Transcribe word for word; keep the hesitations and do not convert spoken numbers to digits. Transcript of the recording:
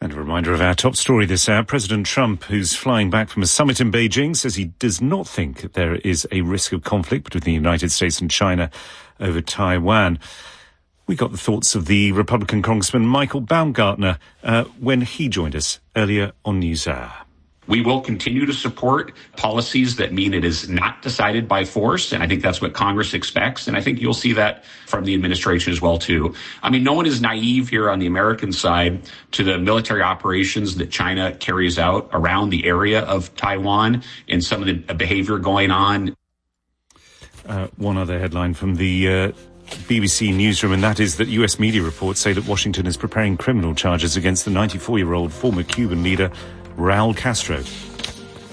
And a reminder of our top story this hour. President Trump, who's flying back from a summit in Beijing, says he does not think there is a risk of conflict between the United States and China over Taiwan. We got the thoughts of the Republican Congressman Michael Baumgartner uh, when he joined us earlier on NewsHour. We will continue to support policies that mean it is not decided by force, and I think that's what Congress expects, and I think you'll see that from the administration as well, too. I mean, no one is naive here on the American side to the military operations that China carries out around the area of Taiwan and some of the behavior going on. Uh, one other headline from the uh, B B C newsroom, and that is that U S media reports say that Washington is preparing criminal charges against the ninety-four-year-old former Cuban leader Raul Castro.